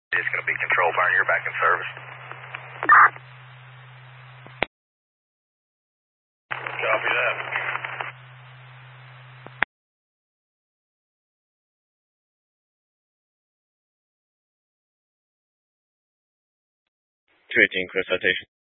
It's going to be control burn. You're back in service. Copy that. Two 18, clear citation.